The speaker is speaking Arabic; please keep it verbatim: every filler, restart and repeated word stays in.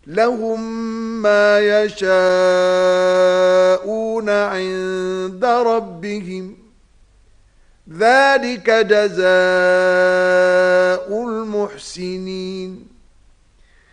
لهم ما يشاءون عند ربهم ذلك جزاء المحسنين